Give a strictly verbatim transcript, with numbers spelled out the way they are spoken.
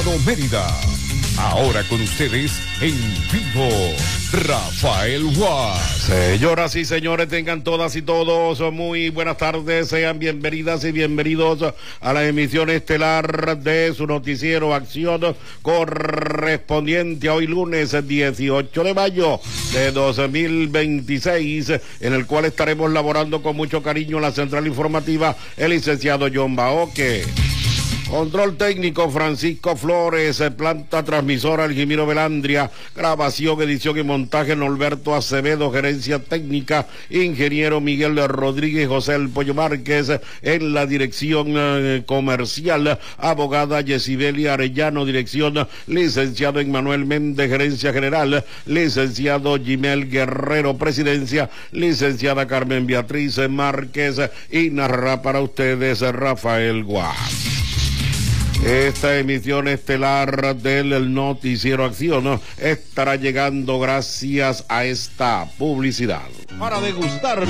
Colorado, Mérida. Ahora con ustedes en vivo, Rafael Guas. Señoras y señores, tengan todas y todos muy buenas tardes. Sean bienvenidas y bienvenidos a la emisión estelar de su noticiero Acción, correspondiente a hoy lunes dieciocho de mayo de dos mil veintiséis, en el cual estaremos laborando con mucho cariño la central informativa, el licenciado John Baoque. Control técnico Francisco Flores, planta transmisora Algimiro Velandria, grabación, edición y montaje Norberto Acevedo, gerencia técnica ingeniero Miguel Rodríguez, José El Pollo Márquez, en la dirección eh, comercial, abogada Yesibelia Arellano, dirección licenciado Emmanuel Méndez, gerencia general, licenciado Gimel Guerrero, presidencia, licenciada Carmen Beatriz Márquez, y narra para ustedes Rafael Guas. Esta emisión estelar del noticiero Acción, ¿no?, estará llegando gracias a esta publicidad. Para degustar